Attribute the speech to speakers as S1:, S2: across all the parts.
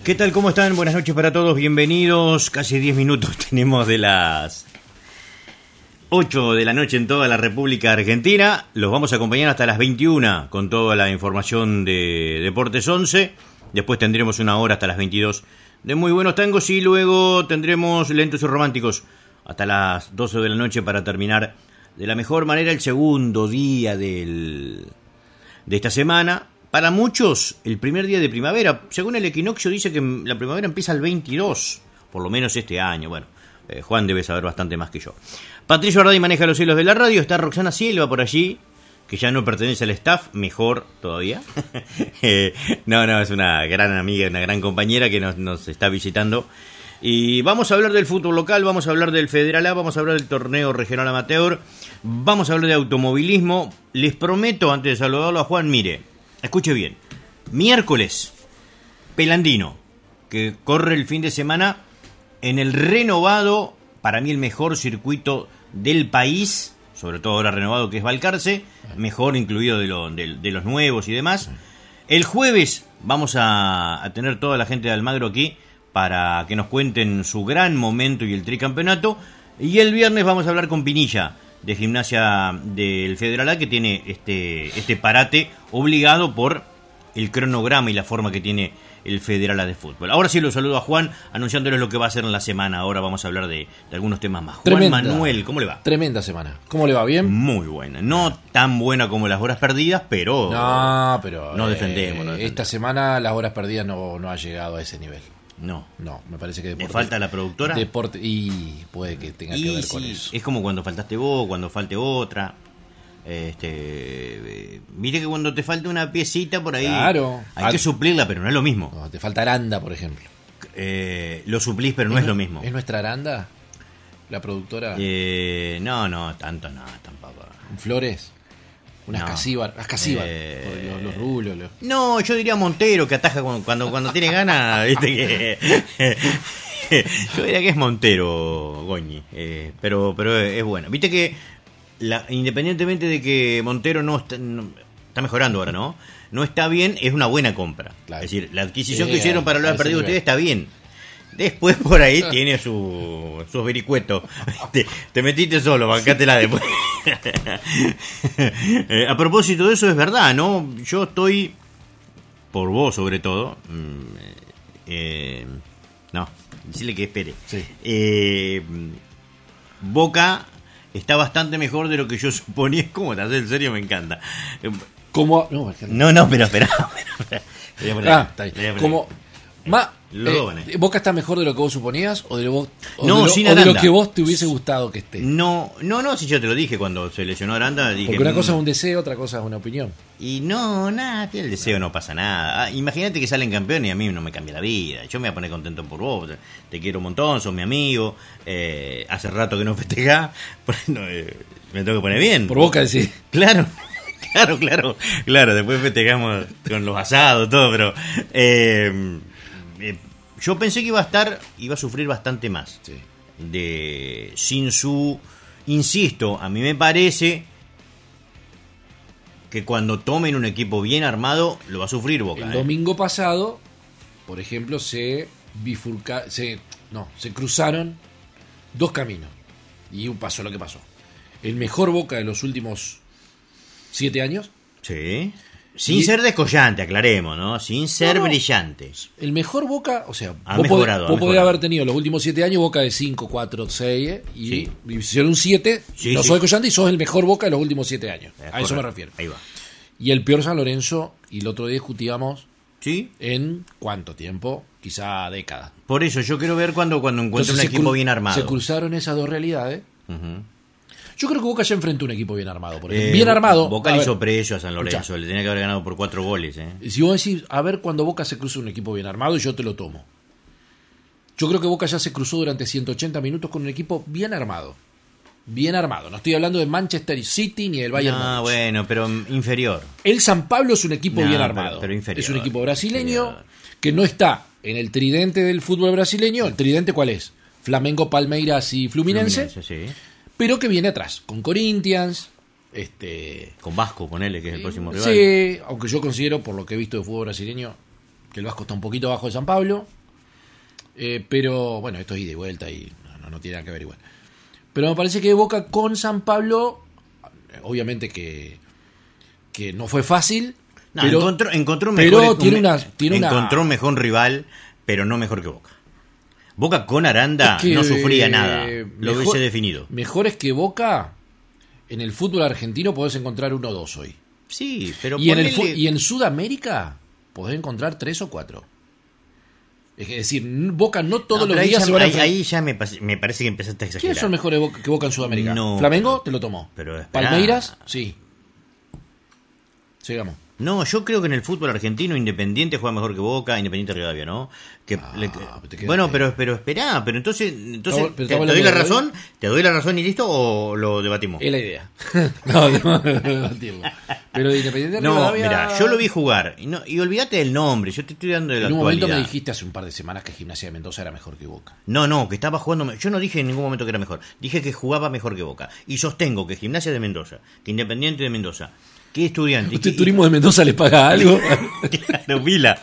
S1: ¿Qué tal? ¿Cómo están? Buenas noches para todos, bienvenidos. Casi 10 minutos tenemos de las 8 de la noche en toda la República Argentina. Los vamos a acompañar hasta las 21 con toda la información de Deportes 11. Después tendremos una hora hasta las 22 de muy buenos tangos y luego tendremos lentos y románticos hasta las 12 de la noche para terminar de la mejor manera el segundo día de esta semana. Para muchos, el primer día de primavera. Según el equinoccio dice que la primavera empieza el 22, por lo menos este año. Bueno, Juan debe saber bastante más que yo. Patricio Arday maneja los hilos de la radio. Está Roxana Silva por allí, que ya no pertenece al staff, mejor todavía. No, es una gran amiga, una gran compañera que nos está visitando. Y vamos a hablar del fútbol local, vamos a hablar del Federal A, vamos a hablar del torneo regional amateur, vamos a hablar de automovilismo. Les prometo, antes de saludarlo a Juan, mire, escuche bien, miércoles, Pelandino, que corre el fin de semana en el renovado, para mí el mejor circuito del país, sobre todo ahora renovado que es Balcarce, mejor incluido de los nuevos y demás. El jueves vamos a tener toda la gente de Almagro aquí para que nos cuenten su gran momento y el tricampeonato. Y el viernes vamos a hablar con Pinilla, de Gimnasia del Federal A, que tiene este parate obligado por el cronograma y la forma que tiene el Federal A de fútbol. Ahora sí lo saludo a Juan, anunciándoles lo que va a hacer en la semana. Ahora vamos a hablar de algunos temas más.
S2: Tremenda,
S1: Juan Manuel, ¿cómo le va?
S2: Tremenda semana. ¿Cómo le va? ¿Bien?
S1: Muy buena. No tan buena como las horas perdidas, pero no defendemos.
S2: Esta semana las horas perdidas no ha llegado a ese nivel.
S1: No,
S2: me parece que
S1: ¿le falta la productora?
S2: Y puede que tenga que ver con eso.
S1: Es como cuando faltaste vos, cuando falte otra. Mire que cuando te falta una piecita por ahí,
S2: claro,
S1: hay que suplirla, pero no es lo mismo.
S2: No, te falta Aranda, por ejemplo.
S1: Lo suplís, pero no es lo mismo.
S2: ¿Es nuestra Aranda? ¿La productora?
S1: No, tanto no, tampoco.
S2: ¿Flores? Unas casíbar, los rulos.
S1: No, yo diría Montero, que ataja cuando tiene ganas, viste que... Yo diría que es Montero, Goñi, pero es bueno. Viste que independientemente de que Montero está mejorando ahora, no está bien, es una buena compra. Claro. Es decir, la adquisición que hicieron para lo que han perdido ustedes está bien. Después por ahí tiene sus vericuetos. Te metiste solo, bancátela después. A propósito de eso, es verdad, ¿no? Yo estoy, por vos sobre todo, decirle que espere. Sí. Boca está bastante mejor de lo que yo suponía. ¿Cómo te haces? En serio, me encanta.
S2: ¿Cómo?
S1: No, pero espera.
S2: Está bien. Como... ¿Boca está mejor de lo que vos suponías o de lo que vos te hubiese gustado que esté?
S1: No, si yo te lo dije cuando se lesionó Aranda, dije...
S2: Porque una cosa es un deseo, otra cosa es una opinión.
S1: Y nada, el deseo no pasa nada. Imagínate que salen campeones y a mí no me cambia la vida. Yo me voy a poner contento por vos, te quiero un montón, sos mi amigo, hace rato que no festejás, me tengo que poner bien.
S2: Por Boca decís.
S1: Claro, después festejamos con los asados, todo, pero... yo pensé que iba a sufrir bastante más. Sí. Insisto, a mí me parece que cuando tomen un equipo bien armado, lo va a sufrir Boca.
S2: El domingo pasado, por ejemplo, se cruzaron dos caminos. Y pasó lo que pasó. El mejor Boca de los últimos 7 años.
S1: Sí. Sin ser descollante, aclaremos, ¿no? Sin ser brillante.
S2: El mejor Boca, o sea,
S1: vos
S2: podés haber tenido los últimos 7 años Boca de 5, 4, 6, y hicieron un 7, sos descollante y sos el mejor Boca de los últimos 7 años. A eso me refiero.
S1: Ahí va.
S2: Y el peor San Lorenzo, y el otro día discutíamos en cuánto tiempo, quizá décadas. Por eso, yo quiero ver cuando encuentre un equipo bien armado. Se cruzaron esas dos realidades. Uh-huh. Yo creo que Boca ya enfrentó un equipo bien armado. Por ejemplo. Bien armado.
S1: Boca le hizo precio a San Lorenzo. Le tenía que haber ganado por 4 goles.
S2: Si vos decís, a ver cuando Boca se cruza un equipo bien armado, yo te lo tomo. Yo creo que Boca ya se cruzó durante 180 minutos con un equipo bien armado. Bien armado. No estoy hablando de Manchester City ni del Bayern Múnich.
S1: Bueno, pero inferior.
S2: El San Pablo es un equipo bien armado.
S1: Pero inferior.
S2: Es un equipo brasileño que no está en el tridente del fútbol brasileño. ¿El tridente cuál es? Flamengo, Palmeiras y Fluminense.
S1: Sí.
S2: Pero que viene atrás, con Corinthians,
S1: con Vasco, ponele, que es el próximo rival.
S2: Sí, aunque yo considero, por lo que he visto de fútbol brasileño, que el Vasco está un poquito abajo de San Pablo, pero bueno, esto es ida y vuelta y no tiene nada que ver igual. Pero me parece que Boca con San Pablo, obviamente que no fue fácil, pero
S1: encontró un mejor rival, pero no mejor que Boca. Boca con Aranda no sufría nada, lo hubiese definido.
S2: Mejor es que Boca, en el fútbol argentino podés encontrar 1 o 2 hoy.
S1: Sí, pero
S2: y en Sudamérica podés encontrar 3 o 4. Es decir, Boca no todos los días se van a enfrentar.
S1: Ahí ya me parece que empezaste a exagerar.
S2: ¿Quiénes son mejores que Boca en Sudamérica?
S1: No,
S2: Flamengo te lo tomó.
S1: Pero
S2: Palmeiras, sí. Sigamos.
S1: No, yo creo que en el fútbol argentino Independiente juega mejor que Boca, Independiente Rivadavia, ¿no? Bueno, pero esperá, pero entonces ¿te doy la razón? ¿Te doy la razón y listo o lo debatimos?
S2: Es la idea. No, debatimos. Pero Independiente Rivadavia...
S1: No, mira, yo lo vi jugar y olvídate del nombre, yo te estoy dando de la actualidad.
S2: En un momento me dijiste hace un par de semanas que Gimnasia de Mendoza era mejor que Boca.
S1: No, que estaba jugando... Yo no dije en ningún momento que era mejor, dije que jugaba mejor que Boca. Y sostengo que Gimnasia de Mendoza, que Independiente de Mendoza, ¿qué estudiante?
S2: ¿Usted Turismo de Mendoza les paga algo?
S1: Claro, Vila.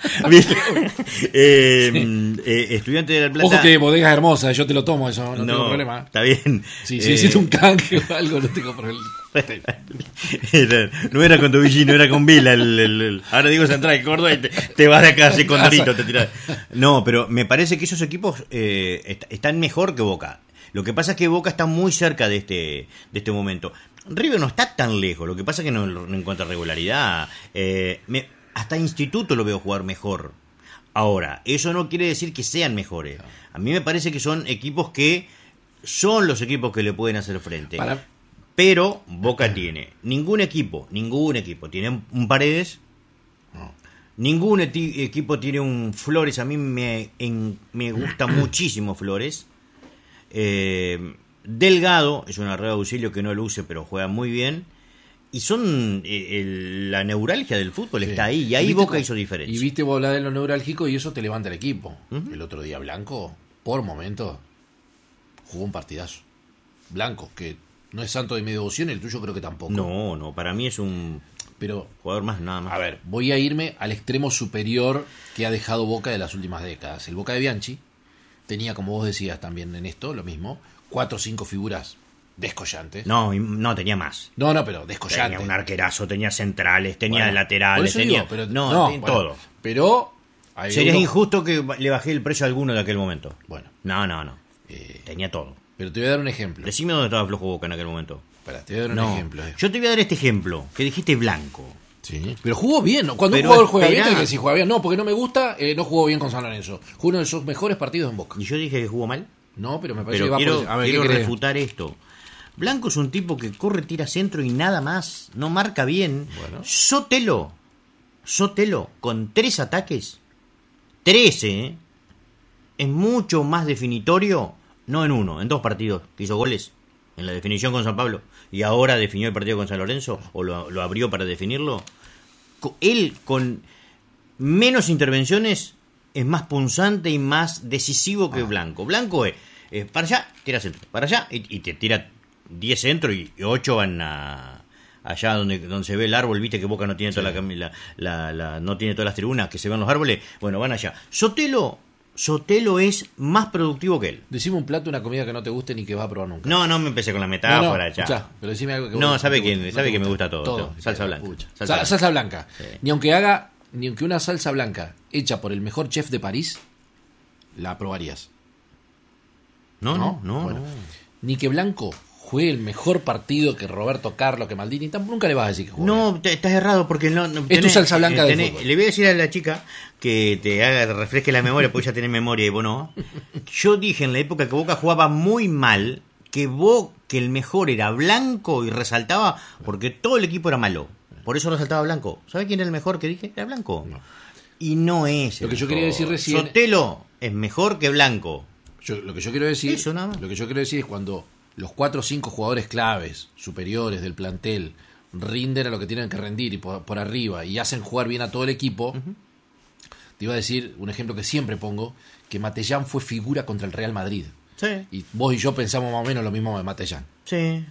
S1: Estudiante de La Plata.
S2: Ojo que Bodegas Hermosas, yo te lo tomo, eso no tengo problema.
S1: Está bien.
S2: Si hiciste un canje o algo, no tengo problema.
S1: No era con Tobillino, era con Vila. Ahora digo Central Córdoba y te vas de acá así con Dorito, te tiras. No, pero me parece que esos equipos están mejor que Boca. Lo que pasa es que Boca está muy cerca de este momento. River no está tan lejos, lo que pasa es que no encuentra regularidad. Hasta Instituto lo veo jugar mejor. Ahora, eso no quiere decir que sean mejores. A mí me parece que son equipos que son los equipos que le pueden hacer frente. Pero Boca tiene ningún equipo tiene un Paredes. Ningún equipo tiene un Flores. A mí me gusta muchísimo Flores. Delgado es una red de auxilio que no luce, pero juega muy bien. Y son la neuralgia del fútbol está ahí. Y ahí Boca hizo diferencia.
S2: Y viste vos hablar de lo neurálgico y eso te levanta el equipo. El otro día Blanco, por momento, jugó un partidazo. Blanco, que no es santo de mi devoción, el tuyo creo que tampoco.
S1: No, para mí es un jugador más, nada más.
S2: A ver, voy a irme al extremo superior que ha dejado Boca de las últimas décadas. El Boca de Bianchi tenía, como vos decías también en esto, lo mismo, 4 o 5 figuras descollantes.
S1: No, tenía más.
S2: No, pero descollantes.
S1: Tenía un arquerazo, tenía centrales, tenía laterales, tenía... todo.
S2: Pero...
S1: Sería injusto que le bajé el precio a alguno de aquel momento.
S2: Bueno.
S1: No. Tenía todo.
S2: Pero te voy a dar un ejemplo.
S1: Decime dónde estaba Flojo Boca en aquel momento.
S2: Espera, te voy a dar un ejemplo.
S1: Yo te voy a dar este ejemplo, que dijiste Blanco.
S2: Sí, pero jugó bien. Cuando un jugador juega bien, que si juega bien, no, porque no me gusta, no jugó bien con San Lorenzo. Jugó uno de sus mejores partidos en Boca.
S1: ¿Y yo dije que jugó mal?
S2: No, pero me parece
S1: que
S2: va
S1: quiero refutar esto. Blanco es un tipo que corre, tira centro y nada más. No marca bien.
S2: Bueno.
S1: Sotelo, con 3 ataques. 13, es mucho más definitorio. No en uno, en 2 partidos que hizo goles. En la definición con San Pablo. Y ahora definió el partido con San Lorenzo. O lo abrió para definirlo. Él con menos intervenciones es más punzante y más decisivo que Blanco. Blanco es para allá, tira centro, para allá y te tira 10 centros y 8 van allá donde se ve el árbol. Viste que Boca no tiene toda no tiene todas las tribunas que se ven los árboles. Bueno, van allá. Sotelo es más productivo que él.
S2: Decime un plato, una comida que no te guste ni que vas a probar nunca.
S1: No me empecé con la metáfora ya.
S2: Escuchá, pero decime algo que
S1: sabe que me gusta todo. Salsa blanca.
S2: Salsa blanca. Sí. Ni aunque una salsa blanca hecha por el mejor chef de París la probarías.
S1: No.
S2: Bueno, ni que Blanco juegue el mejor partido que Roberto Carlos, que Maldini, nunca le vas a decir que juegue.
S1: No, estás errado porque no
S2: es tu salsa blanca de fútbol.
S1: Le voy a decir a la chica que te refresque la memoria, porque ya tenés memoria y vos no. Yo dije en la época que Boca jugaba muy mal, que el mejor era Blanco y resaltaba porque todo el equipo era malo. Por eso resaltaba Blanco. ¿Sabés quién era el mejor que dije? Era Blanco. No. Y no es
S2: lo que yo quería decir recién.
S1: Sotelo es mejor que Blanco.
S2: Lo que yo quiero decir.
S1: Eso nada más.
S2: Lo que yo quiero decir es cuando los 4 o 5 jugadores claves, superiores del plantel, rinden a lo que tienen que rendir y por arriba y hacen jugar bien a todo el equipo. Te iba a decir un ejemplo que siempre pongo, que Matellán fue figura contra el Real Madrid.
S1: Sí.
S2: Y vos y yo pensamos más o menos lo mismo de Matellán.
S1: Sí.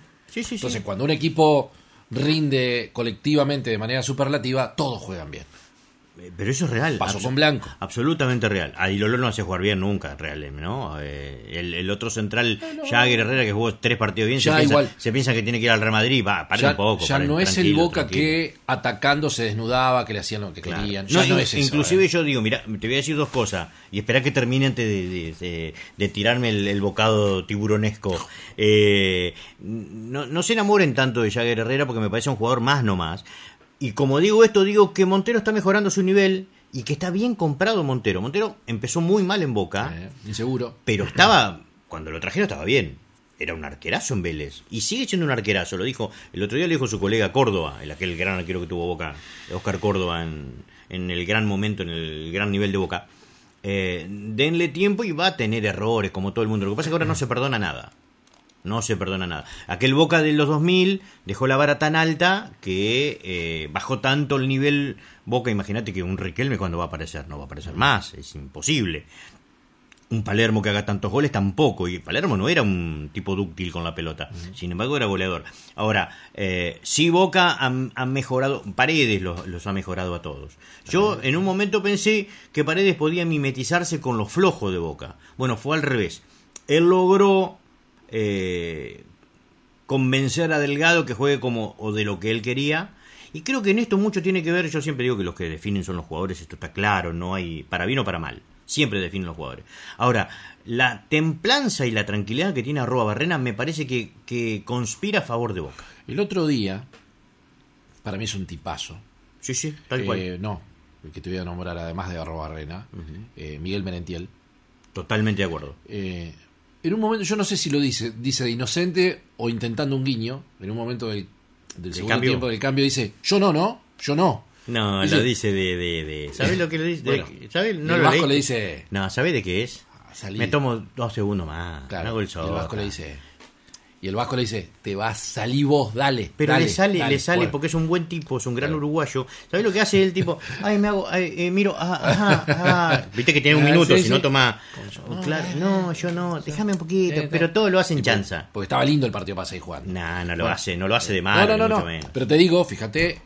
S2: Entonces, cuando un equipo rinde colectivamente de manera superlativa, todos juegan bien.
S1: Pero eso es real.
S2: Pasó con Blanco.
S1: Absolutamente real. A Di Lolo no hace jugar bien nunca, realmente, ¿no? El otro central, Jagger Herrera, que jugó 3 partidos bien, se piensa que tiene que ir al Real Madrid. Para un poco.
S2: Ya no es el Boca que atacando se desnudaba, que le hacían lo que querían. Ya no es eso,
S1: inclusive yo digo, mira, te voy a decir 2 cosas. Y esperá que termine antes de tirarme el bocado tiburonesco. No se enamoren tanto de Jagger Herrera porque me parece un jugador más nomás. Y como digo esto, digo que Montero está mejorando su nivel y que está bien comprado Montero. Montero empezó muy mal en Boca.
S2: Inseguro.
S1: Pero cuando lo trajeron estaba bien. Era un arquerazo en Vélez. Y sigue siendo un arquerazo. El otro día lo dijo su colega Córdoba, aquel gran arquero que tuvo Boca, Oscar Córdoba, en el gran momento, en el gran nivel de Boca. Denle tiempo y va a tener errores, como todo el mundo. Lo que pasa es que ahora no se perdona nada. No se perdona nada. Aquel Boca de los 2000 dejó la vara tan alta que bajó tanto el nivel Boca. Imagínate que un Riquelme cuando va a aparecer, no va a aparecer más, es imposible. Un Palermo que haga tantos goles tampoco, y Palermo no era un tipo dúctil con la pelota, sin embargo era goleador. Ahora, sí Boca ha mejorado, Paredes los ha mejorado a todos. Yo en un momento pensé que Paredes podía mimetizarse con los flojos de Boca. Bueno, fue al revés. Él logró convencer a Delgado que juegue como o de lo que él quería, y creo que en esto mucho tiene que ver. Yo siempre digo que los que definen son los jugadores, esto está claro, no hay para bien o para mal, siempre definen los jugadores. Ahora, la templanza y la tranquilidad que tiene Barrena me parece que conspira a favor de Boca.
S2: El otro día, para mí es un tipazo.
S1: Sí, tal cual.
S2: No, el que te voy a nombrar además de Barrena, Miguel Merentiel.
S1: Totalmente de acuerdo.
S2: En un momento, yo no sé si lo dice de inocente o intentando un guiño. En un momento del segundo tiempo del cambio dice, yo no.
S1: No, dice, lo dice de ¿sabes lo que le dice?
S2: Bueno,
S1: ¿sabes? No
S2: el
S1: lo
S2: Vasco
S1: leí.
S2: le dice...
S1: No, ¿sabes de qué es?
S2: Salí.
S1: Me tomo 2 segundos más.
S2: Claro,
S1: hago el
S2: Vasco le dice... Y el Vasco le dice, te vas, salí vos, dale.
S1: Pero
S2: dale,
S1: le sale
S2: bueno.
S1: Porque es un buen tipo, es un gran uruguayo. ¿Sabes lo que hace el tipo? Me hago, miro, Viste que tiene un minuto, si no toma... Claro, no, yo no, déjame un poquito, pero todo lo hace en chanza.
S2: Porque estaba lindo el partido para seguir jugando.
S1: No lo hace de mal,
S2: no. Pero te digo, fíjate,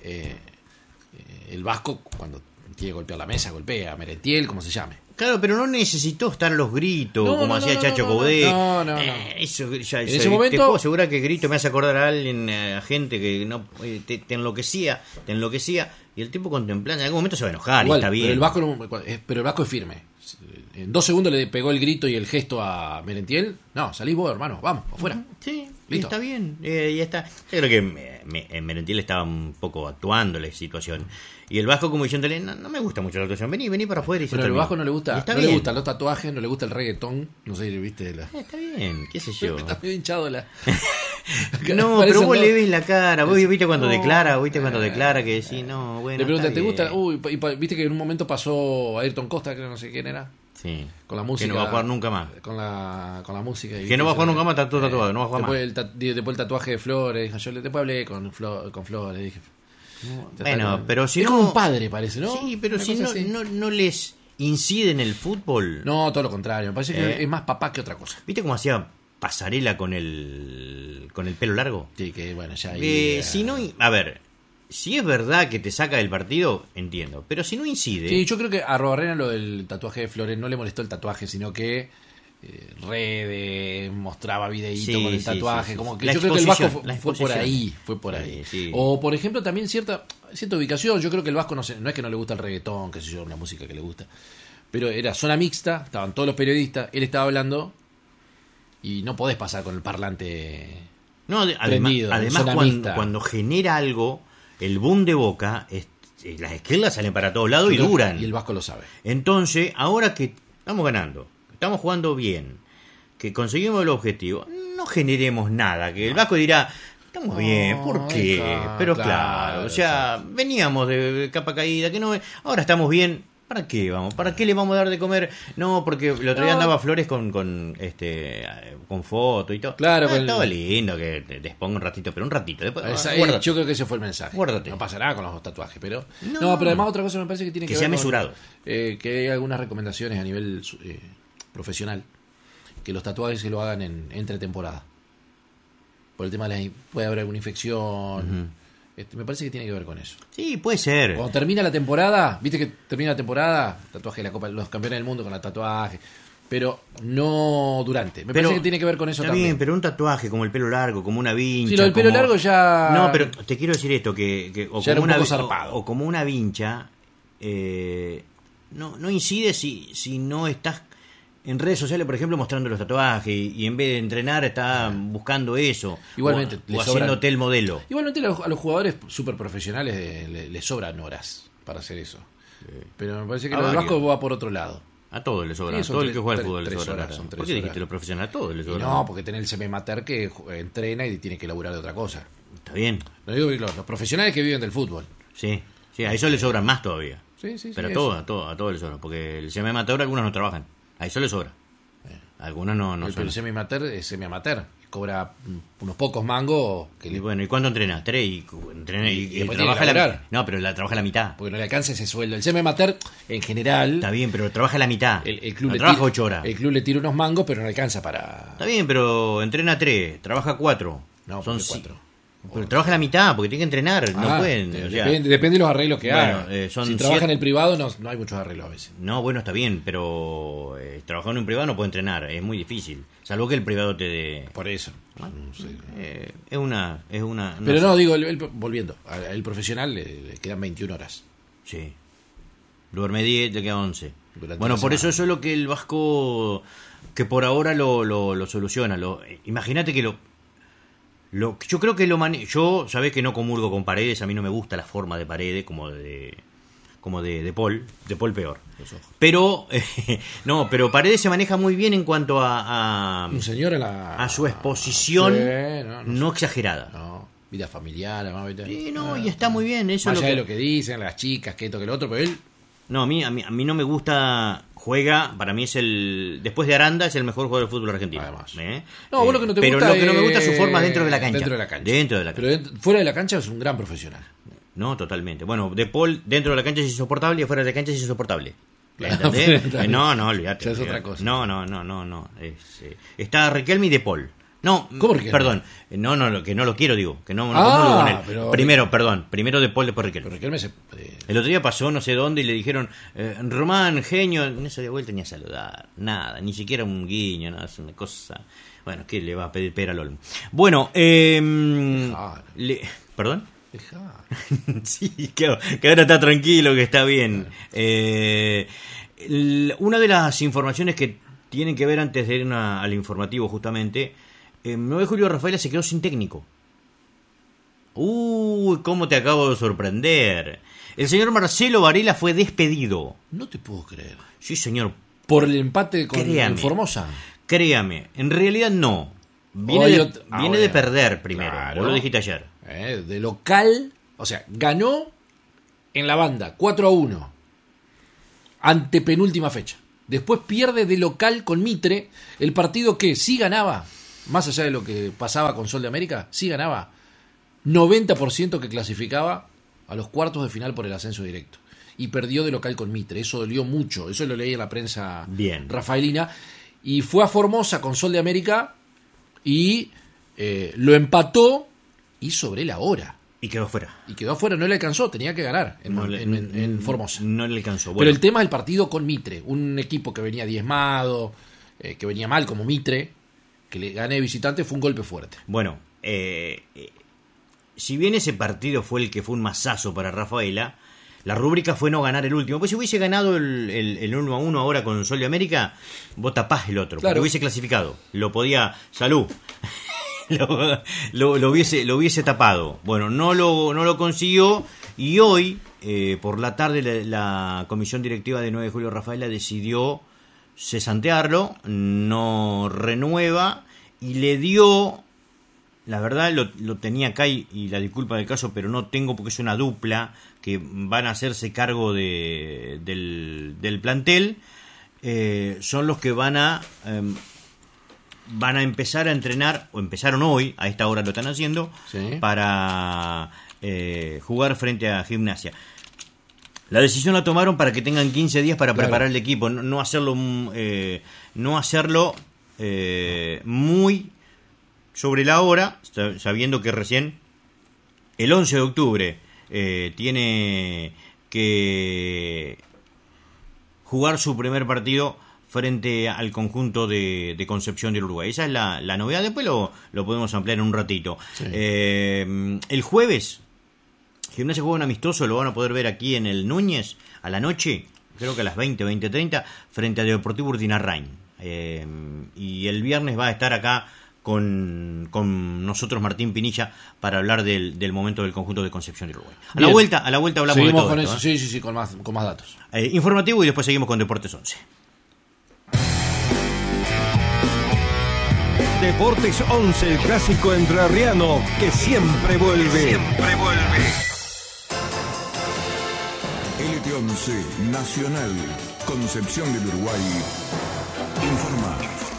S2: el Vasco, cuando tiene que golpear la mesa, golpea a Merentiel, como se llame.
S1: Claro, pero no necesitó estar a los gritos, como hacía Chacho Coudet.
S2: No.
S1: Eso ya,
S2: en ese momento...
S1: Te puedo asegurar que grito me hace acordar a alguien, a gente que no te enloquecía, y el tipo contemplando, en algún momento se va a enojar.
S2: Igual,
S1: y está bien.
S2: Pero el Vasco es firme. En 2 segundos le pegó el grito y el gesto a Merentiel. No, salís vos, hermano, vamos, afuera.
S1: Sí, listo. Está bien. Ya está. Yo creo que Merentiel estaba un poco actuando la situación. Y el Vasco como diciéndole, no me gusta mucho la actuación, vení para afuera.
S2: Pero el Vasco no le gusta, le gustan los tatuajes, no le gusta el reggaetón, no sé si viste
S1: está bien, qué sé yo.
S2: Está medio hinchado
S1: No, pero vos le ves la cara, vos viste cuando declara, que decís, no, bueno.
S2: Le preguntan, ¿te gusta? Viste que en un momento pasó Ayrton Costa, que no sé quién era.
S1: Sí.
S2: Con la música.
S1: Que no va a jugar nunca más.
S2: Con la música.
S1: Que no va a jugar nunca más, está todo tatuado, no va a jugar
S2: más. Después el tatuaje de Flores, yo después hablé con Flores, dije...
S1: Bueno, pero si
S2: es
S1: no...
S2: como un padre, parece, ¿no?
S1: Sí, pero si no les incide en el fútbol...
S2: No, todo lo contrario, me parece que es más papá que otra cosa.
S1: ¿Viste cómo hacía Pasarela con el pelo largo?
S2: Sí, que bueno, ya...
S1: Si no... A ver... Si es verdad que te saca del partido, entiendo. Pero si no incide...
S2: Sí, yo creo que a Barrena lo del tatuaje de Flores no le molestó el tatuaje, sino que redes, mostraba videíto con el tatuaje. Sí. Como que yo creo que el Vasco fue por ahí. Sí. O, por ejemplo, también cierta ubicación. Yo creo que el Vasco no es que no le gusta el reggaetón, qué sé yo, una música que le gusta. Pero era zona mixta, estaban todos los periodistas, él estaba hablando y no podés pasar con el parlante prendido.
S1: Además cuando genera algo... El boom de Boca, las esquelas salen para todos lados y duran.
S2: Y el Vasco lo sabe.
S1: Entonces, ahora que estamos ganando, estamos jugando bien, que conseguimos el objetivo, no generemos nada. Que el Vasco dirá, estamos bien, ¿por qué? Pero claro, o sea, veníamos de capa caída, que no, ahora estamos bien. ¿Para qué vamos? ¿Para qué le vamos a dar de comer? No, porque el otro día andaba Flores con foto y todo.
S2: Claro,
S1: estaba lindo que te exponga un ratito, pero un ratito. Después,
S2: yo creo que ese fue el mensaje.
S1: Guárdate.
S2: No pasa nada con los tatuajes, pero... No, pero además otra cosa me parece que tiene que ver
S1: sea mesurado.
S2: Que hay algunas recomendaciones a nivel profesional, que los tatuajes se lo hagan entre temporada. Por el tema de puede haber alguna infección... Me parece que tiene que ver con eso.
S1: Sí, puede ser.
S2: Cuando termina la temporada, viste que termina la temporada, tatuaje de la Copa, los campeones del mundo con el tatuaje, pero no durante. Me parece que tiene que ver con eso también. Bien,
S1: pero un tatuaje como el pelo largo, como una vincha.
S2: Sí, lo del pelo largo ya.
S1: No, pero te quiero decir esto, que
S2: o, como una,
S1: o como una vincha, no incide si no estás en redes sociales, por ejemplo, mostrando los tatuajes y en vez de entrenar está buscando eso.
S2: Igualmente,
S1: o haciéndote el modelo.
S2: Igualmente a los jugadores súper profesionales les sobran horas para hacer eso. Pero me parece que lo del Vasco va por otro lado.
S1: A todos les sobra. A todo el que juega al fútbol les sobra. ¿Por qué dijiste lo profesional? A todos les sobra.
S2: No, porque tenés el semi-amateur que entrena y tiene que laburar de otra cosa.
S1: Está bien.
S2: No digo los profesionales que viven del fútbol.
S1: Sí, a eso les sobran más todavía.
S2: Sí.
S1: Pero a todos les sobra. Porque el semi-amateur algunos no trabajan. A eso le sobra. Algunos no
S2: pero el semi-amateur es semi-amateur. Cobra unos pocos mangos.
S1: Y bueno, ¿y cuánto entrena? 3 y
S2: trabaja
S1: No, pero trabaja la mitad.
S2: Porque no le alcanza ese sueldo. El semi-amateur, en general...
S1: Está bien, pero trabaja la mitad.
S2: El club
S1: trabaja 8 horas.
S2: El club le tira unos mangos, pero no le alcanza para...
S1: Está bien, pero entrena 3, trabaja 4.
S2: No, son 4.
S1: Pero trabaja la mitad, porque tiene que entrenar, no pueden.
S2: Depende de los arreglos que haga. Si trabaja en el privado, no hay muchos arreglos a veces.
S1: No, bueno, está bien, pero trabajar en un privado no puede entrenar, es muy difícil. Salvo que el privado te dé.
S2: Por eso.
S1: Bueno, es una.
S2: Pero no, digo, volviendo, al profesional le quedan 21 horas.
S1: Sí. Duerme 10, le quedan 11. Bueno, por eso es lo que el Vasco, que por ahora lo soluciona. Imagínate que yo creo que yo sabés que no comulgo con Paredes, a mí no me gusta la forma de Paredes como de Paul peor. Pero pero Paredes se maneja muy bien en cuanto a
S2: un señor
S1: a su exposición no exagerada.
S2: No, vida familiar, además.
S1: Sí, y está muy bien eso.
S2: Más allá de lo que dicen las chicas, que esto que lo otro, pero él.
S1: No, a mí no me gusta. Juega, para mí después de Aranda es el mejor jugador de fútbol argentino.
S2: Además. No, vos lo que no te
S1: pero
S2: gusta
S1: lo que no me gusta es su forma dentro de la cancha.
S2: Dentro de la cancha. Pero fuera de la cancha es un gran profesional.
S1: No, totalmente. Bueno, De Paul dentro de la cancha es insoportable y fuera de la cancha es insoportable. ¿Entendés? No, olvídate.
S2: Es otra cosa.
S1: No. Está Riquelme y De Paul. No,
S2: ¿cómo Riquelme?
S1: Perdón. Que no lo quiero, digo. Que no con él.
S2: Pero...
S1: Primero De Paul, después Riquelme.
S2: Pero Riquelme
S1: El otro día pasó no sé dónde y le dijeron, Román, genio, no se dio vuelta ni a saludar. Nada, ni siquiera un guiño, nada, es una cosa. Bueno, ¿qué le va a pedir pera al olmo? Bueno, ¿perdón? Sí, que ahora está tranquilo, que está bien. Una de las informaciones que tienen que ver antes de ir al informativo justamente, 9 de julio Rafaela se quedó sin técnico. ¿Cómo te acabo de sorprender? El señor Marcelo Varela fue despedido.
S2: No te puedo creer.
S1: Sí, señor.
S2: ¿Por el empate con Formosa?
S1: Créame, en realidad no. Viene de perder primero. Claro. Vos lo dijiste ayer.
S2: De local, o sea, ganó en la banda 4-1 ante penúltima fecha. Después pierde de local con Mitre, el partido que sí ganaba, más allá de lo que pasaba con Sol de América, sí ganaba 90% que clasificaba a los cuartos de final por el ascenso directo. Y perdió de local con Mitre, eso dolió mucho, eso lo leí en la prensa rafaelina. Y fue a Formosa con Sol de América y lo empató y sobre la hora.
S1: Y quedó fuera.
S2: No le alcanzó, tenía que ganar en Formosa.
S1: No le alcanzó. Bueno.
S2: Pero el tema es el partido con Mitre, un equipo que venía diezmado, que venía mal como Mitre, que le gane de visitante, fue un golpe fuerte.
S1: Bueno, si bien ese partido fue el que fue un masazo para Rafaela, la rúbrica fue no ganar el último. Pues si hubiese ganado el 1-1 ahora con Sol de América, vos tapás el otro,
S2: claro.
S1: Porque hubiese clasificado. Lo podía... Salud. lo hubiese tapado. Bueno, no lo consiguió y hoy, por la tarde, la comisión directiva de 9 de julio Rafaela decidió cesantearlo, no renueva y le dio, la verdad lo tenía acá y la disculpa del caso, pero no tengo porque es una dupla que van a hacerse cargo del plantel, son los que van a empezar a entrenar, o empezaron hoy, a esta hora lo están haciendo,
S2: sí,
S1: para jugar frente a Gimnasia. La decisión la tomaron para que tengan 15 días para preparar el equipo, no hacerlo muy sobre la hora, sabiendo que recién el 11 de octubre tiene que jugar su primer partido frente al conjunto de Concepción del Uruguay. Esa es la novedad. Después lo podemos ampliar en un ratito. Sí. El jueves, Gimnasia juega un amistoso, lo van a poder ver aquí en el Núñez a la noche, creo que a las 20:30, frente a Deportivo Urdinarrain. Y el viernes va a estar acá con nosotros Martín Pinilla para hablar del momento del conjunto de Concepción del Uruguay. A la vuelta hablamos seguimos de todo
S2: con
S1: esto,
S2: eso. Sí, con más datos.
S1: Informativo y después seguimos con Deportes 11.
S3: Deportes 11, el clásico entrerriano que siempre vuelve.
S4: LT11 Nacional, Concepción del Uruguay, informa.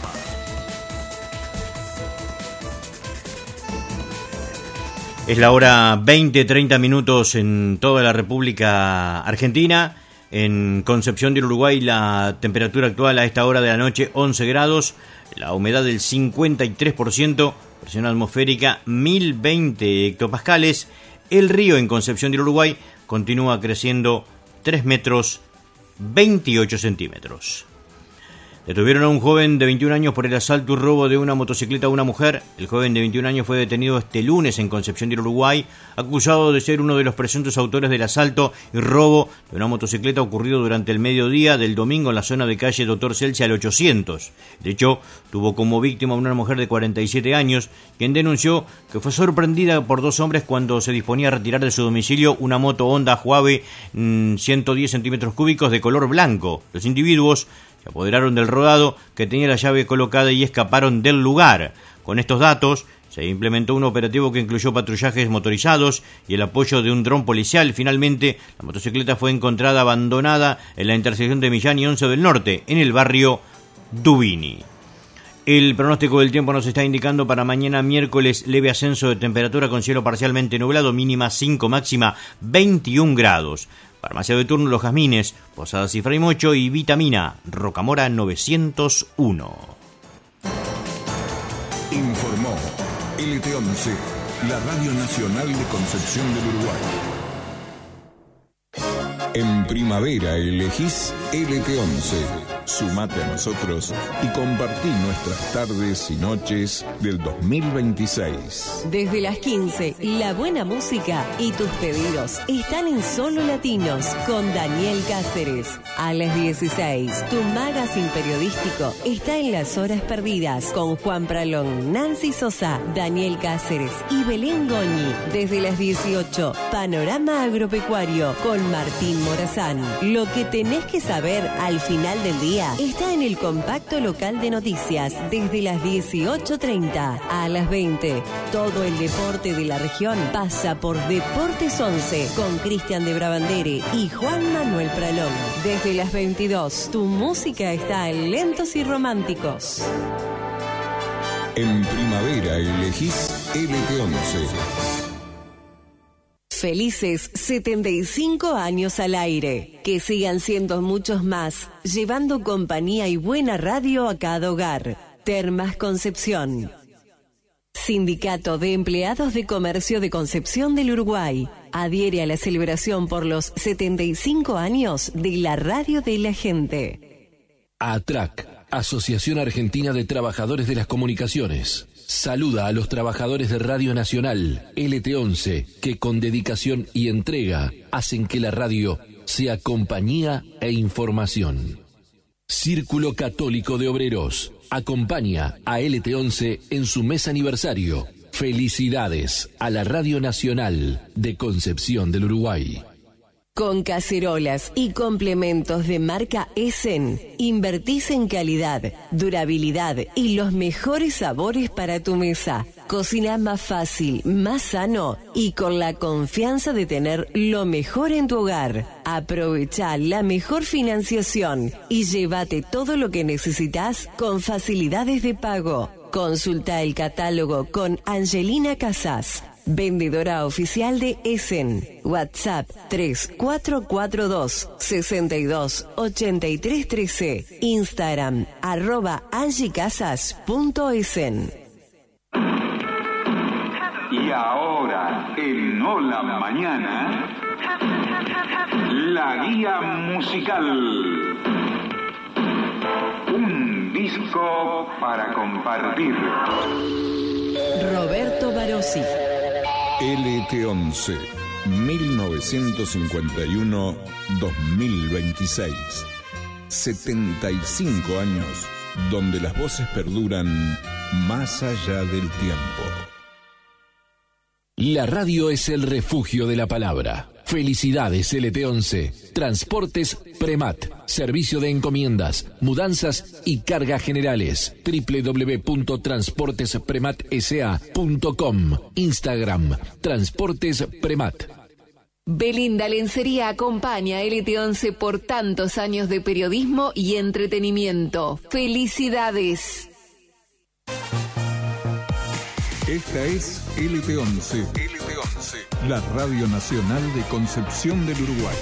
S1: Es la hora 20:30 minutos en toda la República Argentina. En Concepción del Uruguay la temperatura actual a esta hora de la noche 11 grados, la humedad del 53%, presión atmosférica 1020 hectopascales. El río en Concepción del Uruguay continúa creciendo 3 metros 28 centímetros. Detuvieron a un joven de 21 años por el asalto y robo de una motocicleta a una mujer. El joven de 21 años fue detenido este lunes en Concepción del Uruguay, acusado de ser uno de los presuntos autores del asalto y robo de una motocicleta ocurrido durante el mediodía del domingo en la zona de calle Dr. Celsi al 800. De hecho, tuvo como víctima a una mujer de 47 años, quien denunció que fue sorprendida por dos hombres cuando se disponía a retirar de su domicilio una moto Honda Huave 110 centímetros cúbicos de color blanco. Los individuos se apoderaron del rodado que tenía la llave colocada y escaparon del lugar. Con estos datos se implementó un operativo que incluyó patrullajes motorizados y el apoyo de un dron policial. Finalmente, la motocicleta fue encontrada abandonada en la intersección de Millán y 11 del Norte, en el barrio Dubini. El pronóstico del tiempo nos está indicando para mañana miércoles leve ascenso de temperatura con cielo parcialmente nublado, mínima 5, máxima 21 grados. Farmacia de turno Los Jazmines, Posadas y Fray Mocho y Vitamina, Rocamora 901.
S4: Informó LT11, la Radio Nacional de Concepción del Uruguay. En primavera elegís LT11. Sumate a nosotros y compartí nuestras tardes y noches del 2026.
S5: Desde las 15, la buena música y tus pedidos están en Solo Latinos con Daniel Cáceres. A las 16, tu magazine periodístico está en Las Horas Perdidas con Juan Pralón, Nancy Sosa, Daniel Cáceres y Belén Goñi. Desde las 18, Panorama Agropecuario con Martín Morazán. Lo que tenés que saber al final del día está en el compacto local de noticias desde las 18:30 a las 20. Todo el deporte de la región pasa por Deportes 11 con Cristian de Brabandere y Juan Manuel Pralón. Desde las 22, tu música está en Lentos y Románticos.
S4: En primavera elegís LT11.
S5: Felices 75 años al aire. Que sigan siendo muchos más, llevando compañía y buena radio a cada hogar. Termas Concepción. Sindicato de Empleados de Comercio de Concepción del Uruguay. Adhiere a la celebración por los 75 años de la radio de la gente.
S6: ATRAC, Asociación Argentina de Trabajadores de las Comunicaciones. Saluda a los trabajadores de Radio Nacional, LT11, que con dedicación y entrega hacen que la radio sea compañía e información. Círculo Católico de Obreros acompaña a LT11 en su mes aniversario. Felicidades a la Radio Nacional de Concepción del Uruguay.
S5: Con cacerolas y complementos de marca Essen, invertís en calidad, durabilidad y los mejores sabores para tu mesa. Cocina más fácil, más sano y con la confianza de tener lo mejor en tu hogar. Aprovecha la mejor financiación y llévate todo lo que necesitas con facilidades de pago. Consulta el catálogo con Angelina Casas, vendedora oficial de Essen. WhatsApp 3442 628313. Instagram @angiecasas.essen.
S7: Y
S4: ahora, en Hola Mañana, la guía musical. Un disco para compartir.
S5: Roberto Barossi.
S4: LT11, 1951-2026. 75 años donde las voces perduran más allá del tiempo.
S6: La radio es el refugio de la palabra. Felicidades LT11. Transportes Premat. Servicio de encomiendas, mudanzas y cargas generales. www.transportesprematsa.com. Instagram Transportes Premat.
S5: Belinda Lencería acompaña a LT11 por tantos años de periodismo y entretenimiento. ¡Felicidades!
S4: Esta es LT11. La Radio Nacional de Concepción del Uruguay.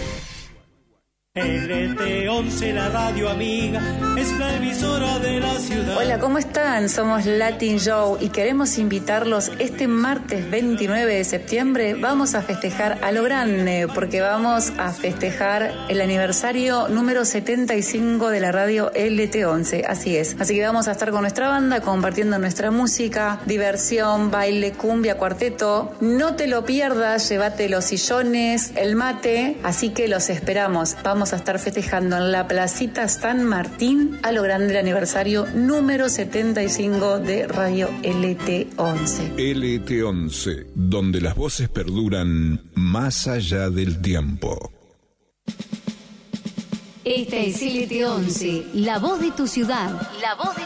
S7: LT11, la radio amiga, es la emisora de la ciudad.
S8: Hola, ¿cómo están? Somos Latin Joe y queremos invitarlos este martes 29 de septiembre. Vamos a festejar a lo grande porque vamos a festejar el aniversario número 75 de la radio LT11. Así es. Así que vamos a estar con nuestra banda compartiendo nuestra música, diversión, baile, cumbia, cuarteto. No te lo pierdas, llévate los sillones, el mate. Así que los esperamos. Vamos a estar festejando en la Placita San Martín a lo grande el aniversario número 75 de Radio LT11.
S4: LT11, donde las voces perduran más allá del tiempo.
S5: Esta es LT11, la voz de tu ciudad, la voz de